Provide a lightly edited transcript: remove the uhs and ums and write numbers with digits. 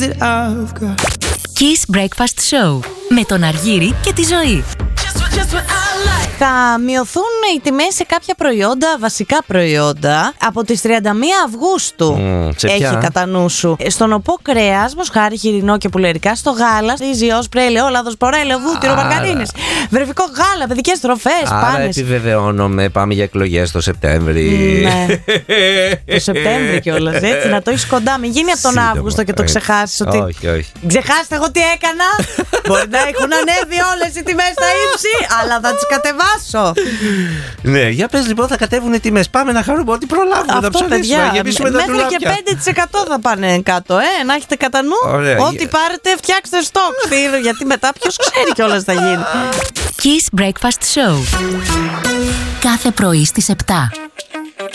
Kiss Breakfast Show με τον Αργύρη και τη Ζωή. Θα μειωθούν οι τιμές σε κάποια προϊόντα, βασικά προϊόντα, από τις 31 Αυγούστου. Έχει κατά νου σου. Στον οπό κρέας, μοσχάρι, χοιρινό και πουλερικά. Στο γάλα, ρύζι, όσπρε, ελαιόλαδος, πορέ, ελαιοβούτυρο, μαργαρίνες. Βρεφικό γάλα, παιδικές τροφές, άρα πάνες. επιβεβαιώνομαι, πάμε για εκλογές το Σεπτέμβρη. Ναι. Το Σεπτέμβρη κιόλας, έτσι. Να το έχεις κοντά. Μην γίνει από τον Αύγουστο και το ξεχάσεις ότι. Όχι. Ξεχάστε εγώ τι έκανα. Μπορεί να έχουν ανέβει όλες οι τιμές στα ύψη, αλλά θα τις κατεβάσω. Ναι, για πες λοιπόν, θα κατέβουν οι τιμές. Πάμε να χαρούμε ότι προλάβουμε να ψωνίσουμε, να γεμίσουμε τα μέχρι ντουλάπια. και 5% θα πάνε κάτω, να έχετε κατά νου. Ωραία. Ό,τι πάρετε, φτιάξτε στόκ. Γιατί μετά ποιος ξέρει κιόλας θα γίνει. Kiss Breakfast Show. Κάθε πρωί στις 7.